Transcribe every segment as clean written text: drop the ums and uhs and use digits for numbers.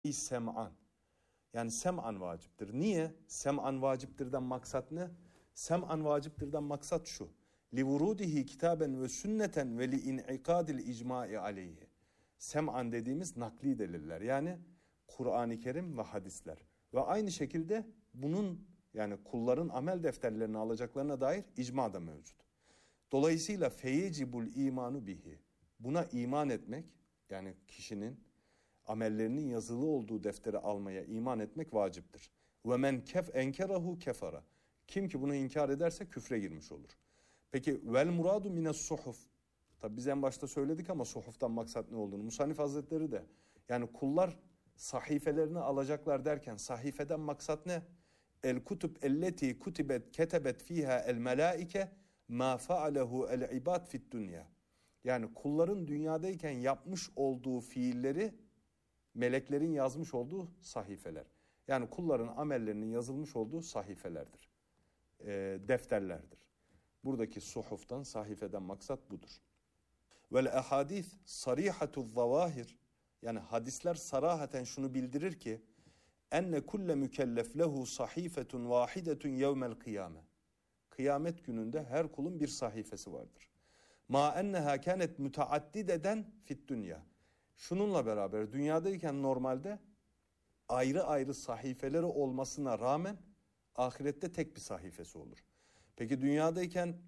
sem'an. Yani sem'an vaciptir. Niye? Sem'an vaciptirden maksat ne? Sem'an vaciptirden maksat şu. Livurudihi kitaben ve sünneten ve li'in'ikadil icma'i aleyhi. Sem'an dediğimiz nakli deliller. Yani Kur'an-ı Kerim ve hadisler. Ve aynı şekilde bunun yani kulların amel defterlerini alacaklarına dair icma da mevcut. Dolayısıyla feyecibul imanu bihi. Buna iman etmek yani kişinin amellerinin yazılı olduğu defteri almaya iman etmek vaciptir. Ve men enkerahu kefara. Kim ki bunu inkar ederse küfre girmiş olur. Peki vel muradu mines suhuf. Tabi biz en başta söyledik ama suhuftan maksat ne olduğunu. Musannif Hazretleri de yani kullar sahifelerini alacaklar derken sahifeden maksat ne? El kutub elleti kutibet ketebet fiha el melaike ma faalehu el ibad fit dünya. Yani kulların dünyadayken yapmış olduğu fiilleri meleklerin yazmış olduğu sahifeler. Yani kulların amellerinin yazılmış olduğu sahifelerdir. Defterlerdir. Buradaki suhuftan, sahifeden maksat budur. Vel ehadis sarihatu zavahir. Yani hadisler sarahaten şunu bildirir ki enne kulle mükellef lehu sahifetun vahidetun yevmel kıyame. Kıyamet gününde her kulun bir sahifesi vardır. Ma enneha kânet müteaddideden fit dünya. Şununla beraber dünyadayken normalde ayrı ayrı sahifeleri olmasına rağmen ahirette tek bir sahifesi olur. Peki dünyadayken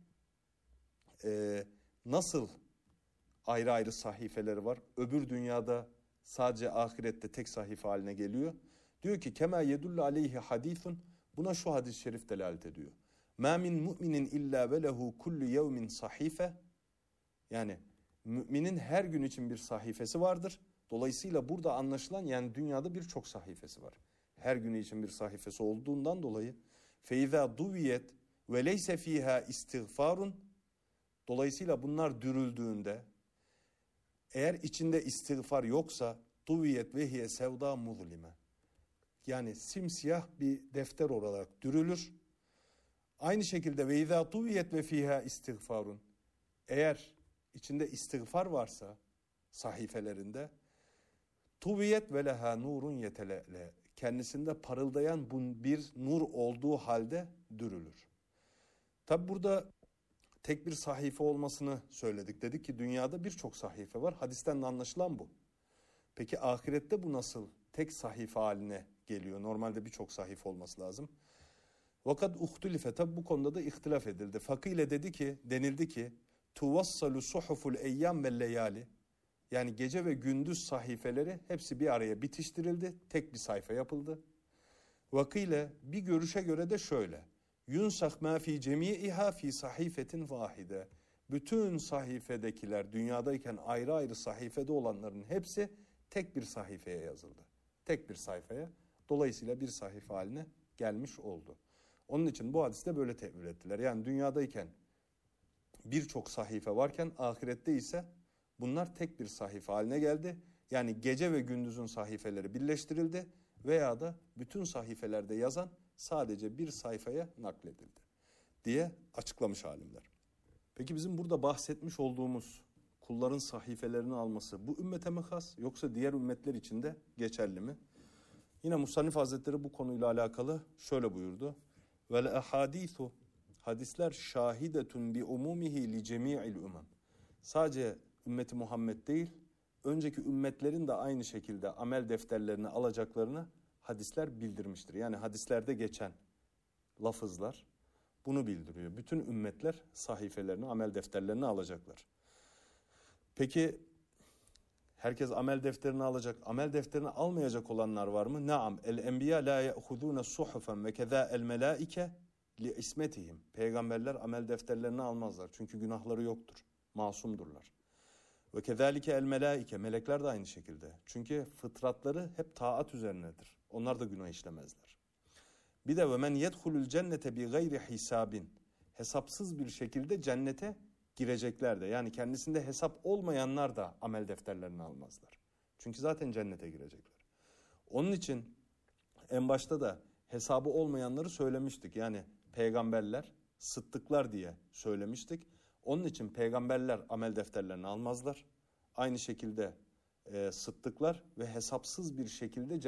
nasıl ayrı ayrı sahifeleri var? Öbür dünyada sadece ahirette tek sahife haline geliyor. Diyor ki kema yedullu aleyhi hadisun. Buna şu hadis-i şerif delalet ediyor. Ma min mu'minin illa ve lehu kullu yevmin sahife. Yani müminin her gün için bir sahifesi vardır. Dolayısıyla burada anlaşılan yani dünyada birçok sahifesi var. Her gün için bir sahifesi olduğundan dolayı feiza duviyet ve leyse fiha istiğfarun. Dolayısıyla bunlar dürüldüğünde eğer içinde istiğfar yoksa duviyet ve hiye sevda muzlime. Yani simsiyah bir defter olarak dürülür. Aynı şekilde ve izâ tuviyet ve fîhâ istiğfarun. Eğer içinde istiğfar varsa sahifelerinde tuviyet ve leha nurun yetelele. Kendisinde parıldayan bir nur olduğu halde dürülür. Tabi burada tek bir sahife olmasını söyledik. Dedik ki dünyada birçok sahife var. Hadisten de anlaşılan bu. Peki ahirette bu nasıl tek sahife haline geliyor? Normalde birçok sahife olması lazım. Vakat uhtulife, tabi bu konuda da ihtilaf edildi. Fakile denildi ki tuvassalu suhuful eyyam ve leyali. Yani gece ve gündüz sahifeleri hepsi bir araya bitiştirildi. Tek bir sayfa yapıldı. Vakile bir görüşe göre de şöyle. Yunsak ma fi cemi'iha fi sahifetin vahide. Bütün sahifedekiler dünyadayken ayrı ayrı sahifede olanların hepsi tek bir sahifeye yazıldı. Tek bir sayfaya. Dolayısıyla bir sayfa haline gelmiş oldu. Onun için bu hadiste böyle tevil ettiler. Yani dünyadayken birçok sahife varken ahirette ise bunlar tek bir sahife haline geldi. Yani gece ve gündüzün sahifeleri birleştirildi veya da bütün sahifelerde yazan sadece bir sayfaya nakledildi diye açıklamış alimler. Peki bizim burada bahsetmiş olduğumuz kulların sahifelerini alması bu ümmete mi has yoksa diğer ümmetler için de geçerli mi? Yine Musannif Hazretleri bu konuyla alakalı şöyle buyurdu. Vel ehadithu, hadisler şahidetun bi umumihi li cemi'il umam. Sadece ümmeti Muhammed değil, önceki ümmetlerin de aynı şekilde amel defterlerini alacaklarını hadisler bildirmiştir. Yani hadislerde geçen lafızlar bunu bildiriyor. Bütün ümmetler sahifelerini, amel defterlerini alacaklar. Peki herkes amel defterini alacak. Amel defterini almayacak olanlar var mı? Naam. El enbiya la ya'khuduna suhufen ve keza el melaike li ismetihim. Peygamberler amel defterlerini almazlar. Çünkü günahları yoktur. Masumdurlar. Ve kezalike el melaike. Melekler de aynı şekilde. Çünkü fıtratları hep taat üzerinedir. Onlar da günah işlemezler. Bir de ve men yedhulul cennete bi gayri hisabin. Hesapsız bir şekilde cennete girecekler de. Yani kendisinde hesap olmayanlar da amel defterlerini almazlar. Çünkü zaten cennete girecekler. Onun için en başta da hesabı olmayanları söylemiştik. Yani peygamberler, sıddıklar diye söylemiştik. Onun için peygamberler amel defterlerini almazlar. Aynı şekilde sıddıklar ve hesapsız bir şekilde